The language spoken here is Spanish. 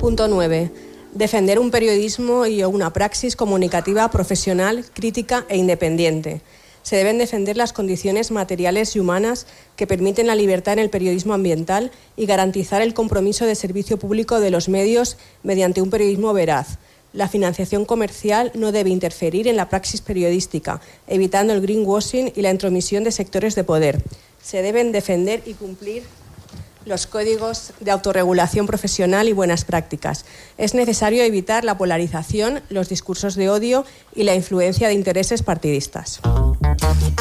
Punto 9. Defender un periodismo y una praxis comunicativa profesional, crítica e independiente. Se deben defender las condiciones materiales y humanas que permiten la libertad en el periodismo ambiental y garantizar el compromiso de servicio público de los medios mediante un periodismo veraz. La financiación comercial no debe interferir en la praxis periodística, evitando el greenwashing y la intromisión de sectores de poder. Se deben defender y cumplir los códigos de autorregulación profesional y buenas prácticas. Es necesario evitar la polarización, los discursos de odio y la influencia de intereses partidistas.